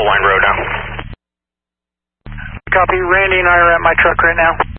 Bullwine Road now. Copy, Randy and I are at my truck right now.